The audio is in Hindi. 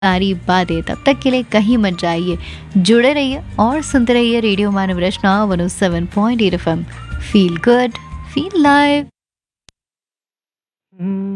सारी बातें। तब तक के लिए कहीं मत जाइए, जुड़े रहिए और सुनते रहिए रेडियो मानव रचना 107.8 FM। Feel good, feel live.